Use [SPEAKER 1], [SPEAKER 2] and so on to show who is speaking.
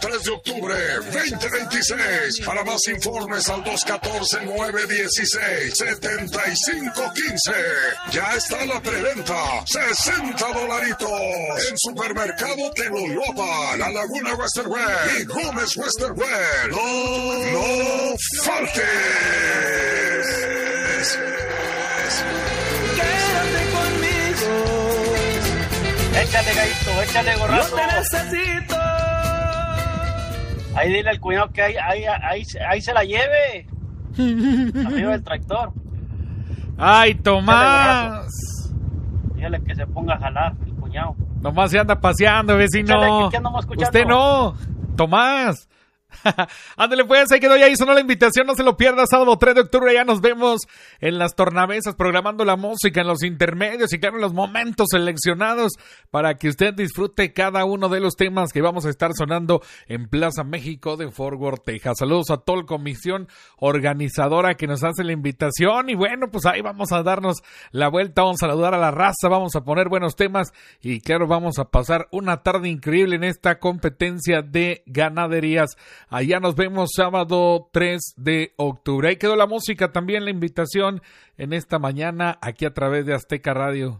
[SPEAKER 1] 3 de octubre 2026. Para más informes al 214-916-7515. Ya está la preventa. $60 en Supermercado Telolopa, La Laguna Westerwell y Gómez Westerwell. No faltes.
[SPEAKER 2] Quédate conmigo.
[SPEAKER 3] Échale, Gallito, échale, gorrazo.
[SPEAKER 2] Yo te necesito.
[SPEAKER 3] Ahí dile al cuñado que ahí se la lleve. Arriba del tractor.
[SPEAKER 4] ¡Ay, Tomás!
[SPEAKER 3] Dígale que se ponga a jalar el cuñado.
[SPEAKER 4] Nomás se anda paseando, vecino.
[SPEAKER 3] Échale, que andamos escuchando.
[SPEAKER 4] Usted no, Tomás. Ándale pues, ahí quedó, ya hizo la invitación, no se lo pierda, sábado 3 de octubre, ya nos vemos en las tornamesas programando la música en los intermedios y claro en los momentos seleccionados para que usted disfrute cada uno de los temas que vamos a estar sonando en Plaza México de Fort Worth, Texas. Saludos a toda la comisión organizadora que nos hace la invitación y bueno, pues ahí vamos a darnos la vuelta, vamos a saludar a la raza, vamos a poner buenos temas y claro, vamos a pasar una tarde increíble en esta competencia de ganaderías. Allá nos vemos sábado 3 de octubre. Ahí quedó la música, también la invitación en esta mañana aquí a través de Azteca Radio.